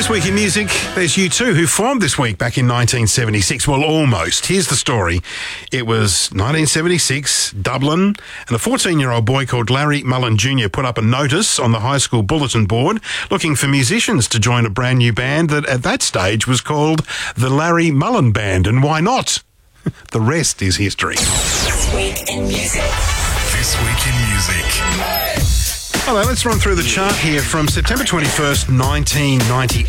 This week in music, there's U2, who formed this week back in 1976. Well, almost. Here's the story. It was 1976, Dublin, and a 14-year-old boy called Larry Mullen Jr. put up a notice on the high school bulletin board looking for musicians to join a brand new band that at that stage was called the Larry Mullen Band. And why not? The rest is history. This Week in Music. This Week in Music. Hello, let's run through the chart here from September 21st, 1998.